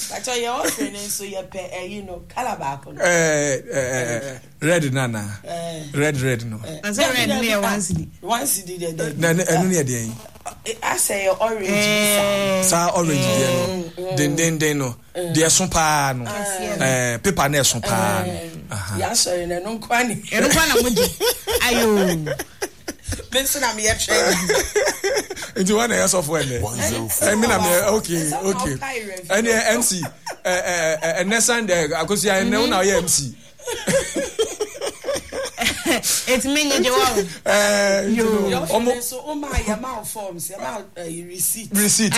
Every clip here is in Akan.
But you offering so you pay you know calabac. Red nana. Red no. I say red near once did it. No. I say orange. Sa orange den no. They so pa no. Paper na so pa. Ya so na no kwani. E no kwana mo di. Ayo. Listen am here train. Into one years of when there. I mean I'm okay. Any MC and next Sunday I go see I know now MC. It's me you so my amount forms about receipt. Receipt.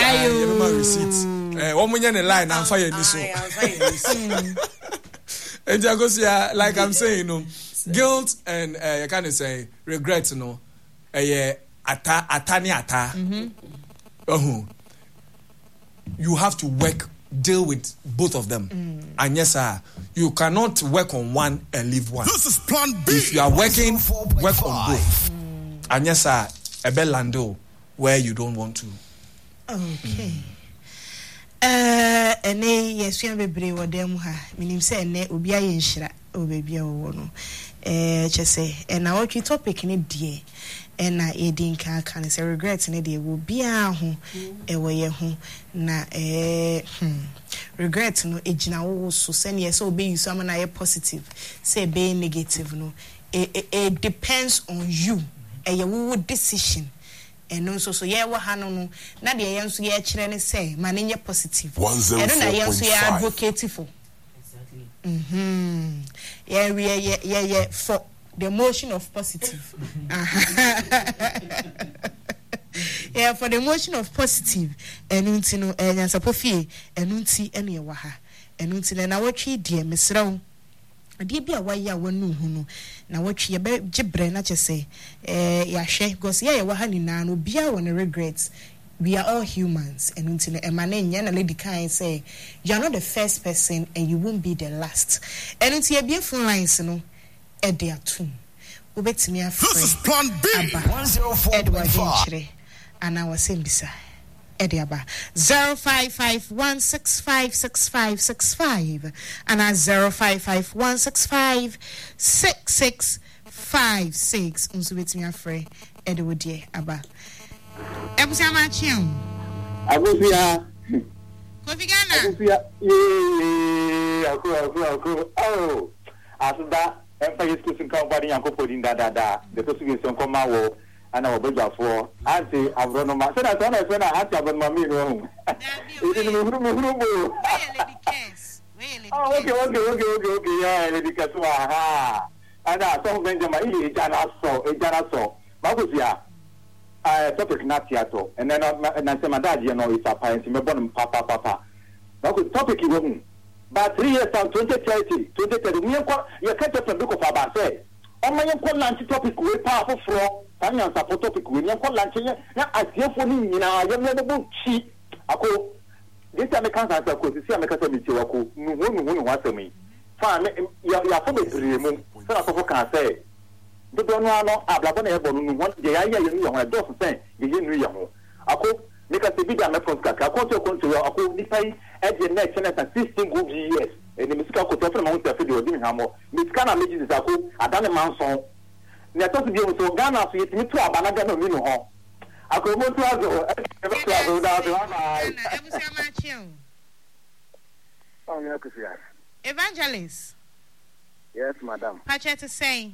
One in line and fire this one. And I go see like I'm saying guilt and you can say regret ata. You have to deal with both of them. And yes, sir, you cannot work on one and leave one. This is plan B. If you are working, work on both. And yes, sir, a bel lando where you don't want to. Okay. Yes, we have a brave or dem ha. Minim say ne obi aye nshira o baby o no. Chese and na what topic ni die. And na edin kan say regret ne dey will be a ho e we ho na regret no ejina wo so say ne say obe use am na ye positive say be negative no it depends on you e wo decision and also so ye wo ha no na de ye nso ye kire ne say ma ne ye positive and na ye nso ye advocate for exactly yeah for the motion of positive. Yeah, for the motion of positive. Enunti no suppose enunti ene wa ha. Enunti na watchi die mesrawo. Ade bia wa ya wanu hu no. Na watchi ye be gibre na chese ya hwe because ye wa ha ni na no bia won regrets. We are all humans. Enunti no emane nya na lady kan say you are not the first person and you won't be the last. Enunti ye bia phone lines no Ediatum. Ubetimi afre. This is plan B. 104.5. And I was saying this. Ediaba 0551656565 and 0551656656. Ubetimi afre. Edwodie aba. Ebusia machium. Abusia. Kofi Ghana. Abusia. Aku. Oh. Asuda emfa yesu sin kan body yanko podin da the to sugi son koma wo ana obejafo anti abronoma se na so na anti abronoma mi no idi ni huru oh okay yeah lady kaso aha ana so benjama ile ejana so magosia topic na theater and then na se madaje no is apparent me bonum papa mago topic wo but 3 years from 2030 me you can't just look of about say on my lunch topic we powerful for tanya support topic we nko lunch na asiefo ni nyina ya me bo chi ako this time can answer ko si am ka say mi chi wako nu wasemi fa me ya fo be remu so na so kan say do no ano ablabo na e bo nu won je ya ya ni ya ho do so say ye nu ya ho ako because the bigger methods kaka konto ako nipai e the next 16 good years and the musical ko to from the video di hamo musical na meji zako adane manson na to bi so Ghana so yetimi to abana Ghana mi no ho ako mo to azo da Evangelist. Yes, madam. Pacha to say.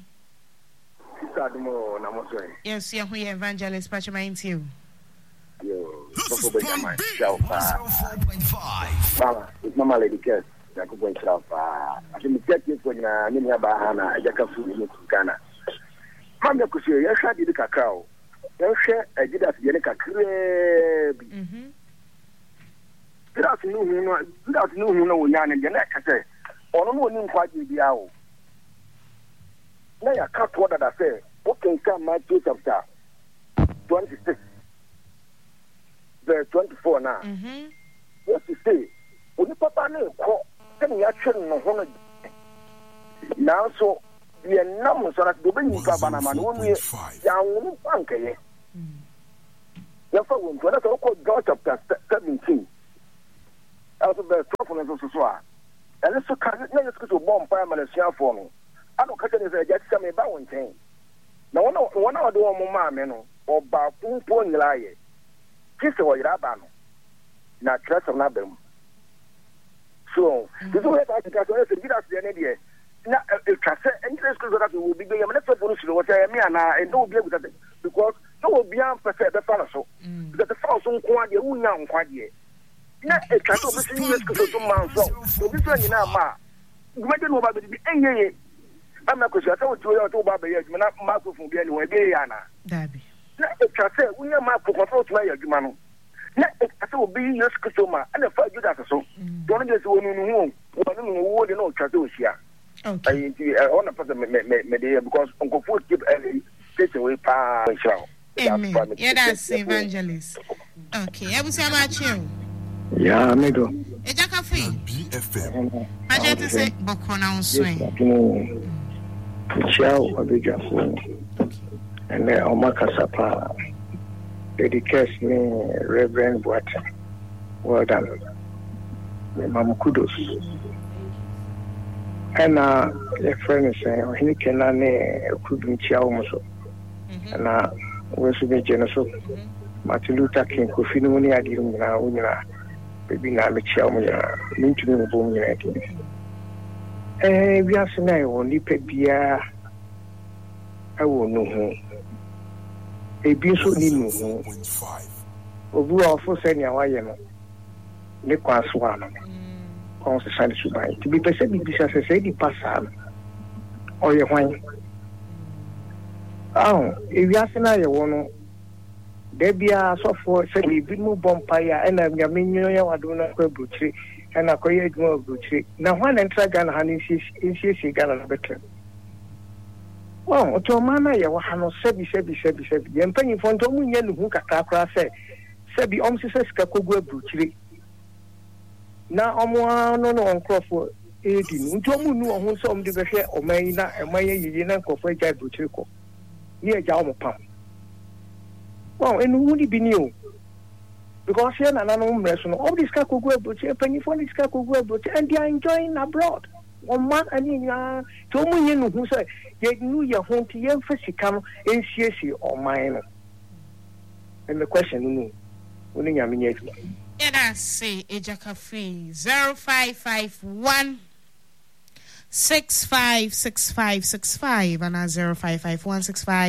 Yes, yeah, we evangelist Pacha mind you. This is plan B. 104.5. Mama, it's Mama Lady Kes. I could go and I think the check when you have Bahana, I just flew in Ghana. Mama could say, yes, I did a cacao. Yes, I did as Yenica crab. Without knowing, Yan and Janet, I say, or no one quite the hour. Now, I cut what I say. What can come my 2 chapter 26. Verse 24 now. What to say? When you papa no call, then you actually no honor. Now, so we are numb so that the Benny Cabanaman won't be young banker. Therefore, when I call God chapter 17, also the top on the sofa. And this is to bomb primary for me. I don't catch it as a just some about one thing. Now, one hour do a man or about 2 point lie. Kiss away Rabano. Not class of Nabem. So, this is what I can get us the idea. Now, if I say any that will be a minister for what I mean, and don't be able to because no will be unfair the fellow. That the false on quite a young quite yet. Now, a cattle be seen to some man. So, this one in our ma. You might know about the end. I'm not going to tell you about the Marco from the anyway, Diana. Dabby. Now, if I say we are Marco control to my Germano. Now, it will be your customer and a fight you that so. Don't get to one who know Chatusia. Okay. I want to put the media because Uncle Food keep any takeaway power show. Yeah, that's evangelist. Okay, I will say about you. Yeah, me do. Ejaka free. BFM. I just say Bokona on swing. Ciao, Abijafo. And then Omakasapa. Dedicates me, Reverend Boateng. Well done. Mama kudos. And your friend is saying, he cannot couldn't chow muscle. And we should be generous. Martin Luther King, Kofi Nuni, I didn't know. Baby, now the chow me, mean to be a boom. We have seen I only pay beer. I won't know who. A beautiful new who. Obu ofo senya wayeno ne kwaswa no kon se sane subai ti bi pese bi bisa se di pasa oye hwan ewiase na ye wono de bia sofo se bi mu bompa ya na nyamenyo ya wado na kwa buchiri na koye adwuma buchiri na hwan entra Ghana ha ni nsiesie Ghana na betre oto mana ye wa ha no sebi ye mpanyi fo nto mu nya nuhu kakra kra se sebi omsese sika kogu abuchiri na omo no onkrofo edi nto mu nu ohun so omde behwe oman na eman ye na nkofo eja abuchiri ko ni eja omo pam enu wudi bi ni o because here na no mreso no all this ka kogu abuchiri panyi fo this ka kogu abuchiri and they are enjoying abroad man ani na to mu nye nu hu so ye nu ye ho ti ye mfasika no ensiesie oman no and the question no yeah, that's say Ejaka free 0551 656565 and 0551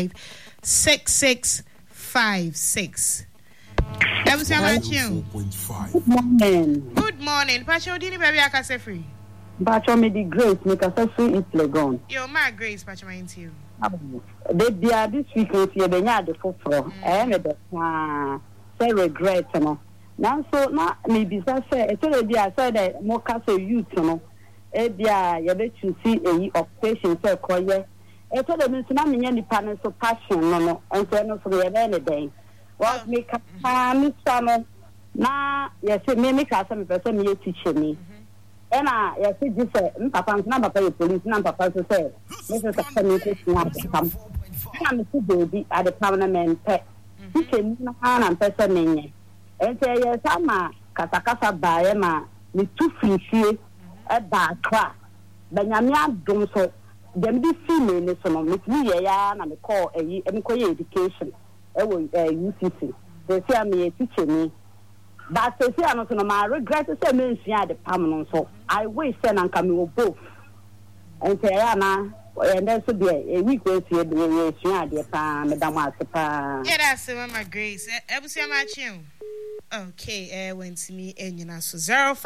6656. That was how much you. Good morning. Pacho, didn't baby I can say free. Pacho me the grace make us free it's legon. Yo, my grace, Pacho, my into you. They are this weekend here. They are the football. I am the say regret no now so na maybe say e tell be I say that more case youth no e bia ye be to see a occupation say koye e tell me na me nipa no so passion no and so no so ye be ne den what make me no na ye say me ka say me person me teacher me e na ye say this papa na papa ye police na papa so say me say say me to na come na me see baby at the permanent pet Kitchen na and person menye. And say yes, ama kasakasa bae ma me tu frifie e ba kra. Banyame adom so dem bi fi me ne so no me ye ya na me call e ko ye education e wo UCC. They say me teacher me. But say no so no ma regret say me nsua de pam no so. I wish say na nka me wo both. And say ya na and then so a week was here, the Madam Asapa. Yeah, that's my grace. Ever see my tune? Okay, went to me and you know, so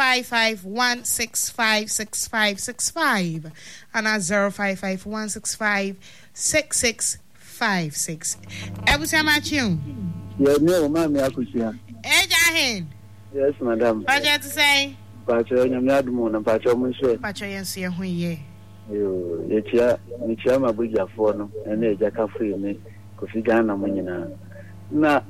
0551656565 and 0551656656. Ever see my tune? Yeah, no, Mammy Akusia. Hey, Jahin. Yes, madam. What you have to say? Pacho, I'm not moon and Pacho Monsieur. Pacho, yes, you're here. Yechia mabuja fono ene Ejaka free me kufigana na munyina na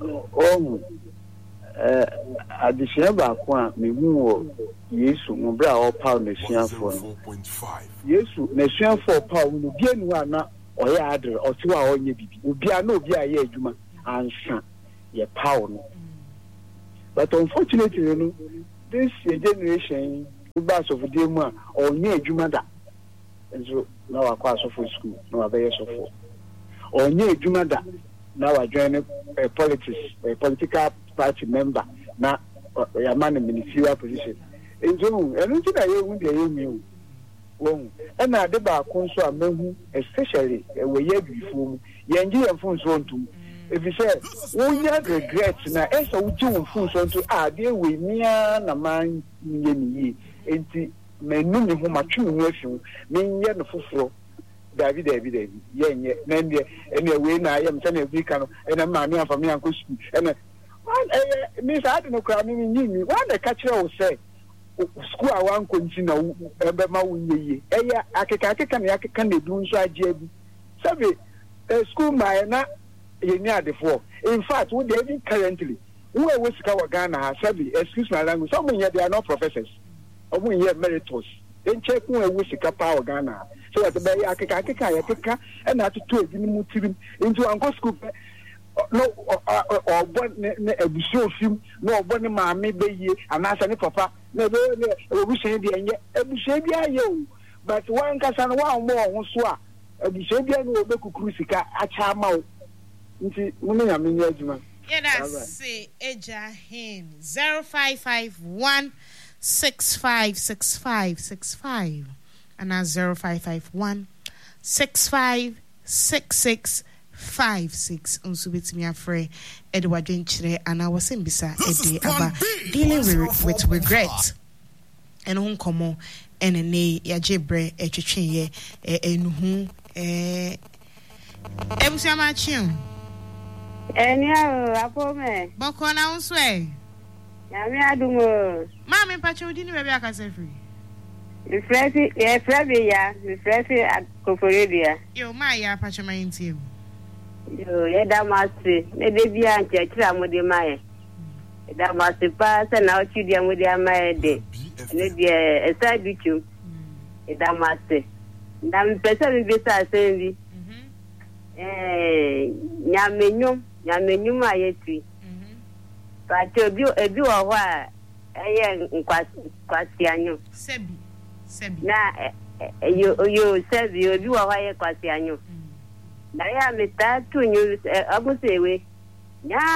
adishia ba kwa mewu Yesu mbra o power na shia fono Yesu na shia for power no bia nu ana oya adre otiwa onye bibi obia na obia ye adwuma ansha ye power no but unfortunately no this generation bass of the demo or near Jumada. And so now I pass for school, no other years of or near Jumada. Now I join a political party member, now a man in ministerial position. And so, I don't think I won't be a and I did about Conso, especially a way before Yangi and Fons want to. If you say, we have regrets now, as a June Fons want to add, dear we near a man, and the men who much with you, mean yen for David, yen, and anyway, I am sending a weekend and a man from me and Kuski. And Miss I don't know, cramming me. What the catcher will say. School I want continue Bema Winnie. Eya, I can do so. I did. Sabi, school my na near the four. In fact, what they do currently, who are with Ghana, Sabi, excuse my language, some here they are not professors. Or we here emeritus. Then check who are with Power Ghana. So at the Bay, I can and I to do it into Uncle School. No, or one a show film, no one mammy baby, and as any papa, no, we say the you. But one can one more, so a behavior will be crucica at Chamau. I mean, say, Eja him 0551 656565 and now 0551 656656 unso betimi afre Edward Dwenchire and I was in bisa ede aba dealing with regret and hon komo enene yajebre etwetwe enuhu ebusia ma chiun enia apome boko na unso ya mi adumo ma me pacho odi ni be akase free refresh koforedia yo ma ya pacho ma intie yo yeda masti ne de bia nche kira mo de mae yeda masti pa se na ochi dia mo de mae de ne de esa bichu yeda masti ndam pesa mi bisa senvi nyamenyum ayetwi pa te ebi wo ho a eye nkwasi anyo sebi na yo sebi obi wo ho eye kwasi anyo na ya metatu nyu abusewe nya